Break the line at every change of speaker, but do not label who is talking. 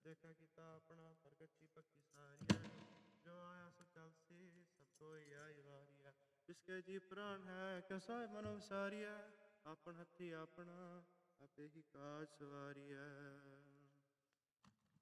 ਦੇਖਾ ਕੀਤਾ ਆਪਣਾ ਪ੍ਰਗਤੀ ਪੱਕੀ ਸਾਰੀਆ ਜੋ ਆਇਆ ਸੋ ਚਲਸੀ ਸਭ ਕੋਈ ਆਈ ਵਾਰੀਆ ਜਿਸਕੇ ਜੀ ਪ੍ਰਾਣ ਹੈ ਕਿਸਾ ਮਨੋ ਸਾਰੀਆ ਆਪਣ ਹੱਥੀ ਆਪਣਾ ਆਪੇ ਹੀ ਕਾਜ ਸਵਾਰੀਆ।